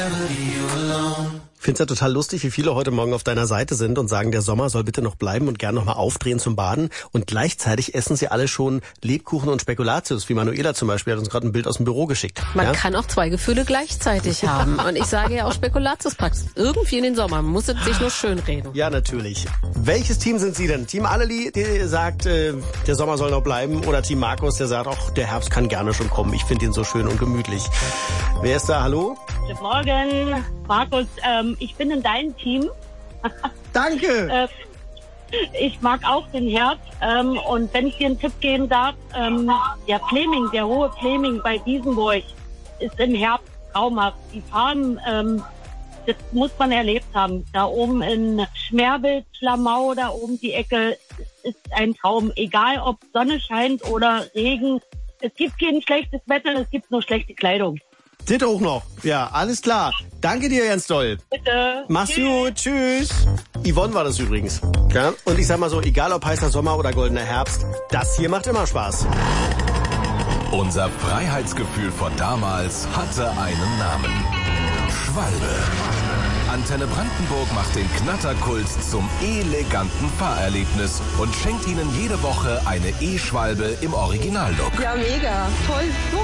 Ich finde es ja total lustig, wie viele heute Morgen auf deiner Seite sind und sagen, der Sommer soll bitte noch bleiben und gern noch mal aufdrehen zum Baden. Und gleichzeitig essen sie alle schon Lebkuchen und Spekulatius, wie Manuela zum Beispiel, hat uns gerade ein Bild aus dem Büro geschickt. Man kann auch zwei Gefühle gleichzeitig haben. Und ich sage ja auch, Spekulatius passt irgendwie in den Sommer. Man muss es sich nur schön reden. Ja, natürlich. Welches Team sind Sie denn? Team Alleli, der sagt, der Sommer soll noch bleiben, oder Team Markus, der sagt, ach, der Herbst kann gerne schon kommen. Ich finde ihn so schön und gemütlich. Wer ist da? Hallo? Guten Morgen, Markus. Ich bin in deinem Team. Danke! Ich mag auch den Herbst. Und wenn ich dir einen Tipp geben darf, der hohe Fleming bei Wiesenburg ist im Herbst traumhaft. Die Farben, das muss man erlebt haben. Da oben in Schmerbelt, Schlamau, da oben die Ecke, ist ein Traum. Egal ob Sonne scheint oder Regen. Es gibt kein schlechtes Wetter, es gibt nur schlechte Kleidung. Das auch noch. Ja, alles klar. Danke dir ganz doll. Bitte. Mach's gut. Tschüss. Yvonne war das übrigens. Ja? Und ich sag mal so, egal ob heißer Sommer oder goldener Herbst, das hier macht immer Spaß. Unser Freiheitsgefühl von damals hatte einen Namen. Schwalbe. Antenne Brandenburg macht den Knatterkult zum eleganten Fahrerlebnis und schenkt Ihnen jede Woche eine E-Schwalbe im Originallook. Ja, mega. Toll.